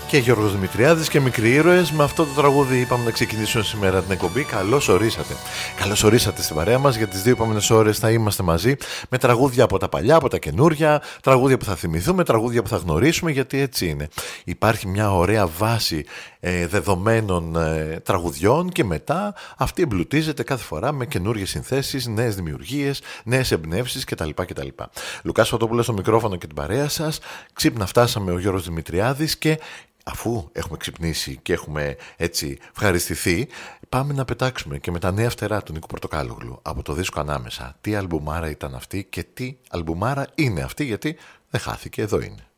Και Γιώργος Δημητριάδης και Μικροί Ήρωες. Με αυτό το τραγούδι είπαμε να ξεκινήσουμε σήμερα την εκπομπή. Καλώς ορίσατε. Καλώς ορίσατε στην παρέα μας. Για τις 2 επόμενες ώρες θα είμαστε μαζί με τραγούδια από τα παλιά, από τα καινούρια, τραγούδια που θα θυμηθούμε, τραγούδια που θα γνωρίσουμε, γιατί έτσι είναι. Υπάρχει μια ωραία βάση δεδομένων τραγουδιών και μετά αυτή εμπλουτίζεται κάθε φορά με καινούργιες συνθέσεις, νέες δημιουργίες, νέες εμπνεύσεις κτλ. Λουκάς Φωτόπουλος στο μικρόφωνο και την παρέα σας. Ξύπνα φτάσαμε, ο Γιώργος Δημητριάδης, και αφού έχουμε ξυπνήσει και έχουμε έτσι ευχαριστηθεί, πάμε να πετάξουμε και με τα νέα φτερά του Νίκου Πορτοκάλογλου από το δίσκο Ανάμεσα. Τι αλμπουμάρα ήταν αυτή και τι αλμπουμάρα είναι αυτή, γιατί δεν χάθηκε, εδώ είναι.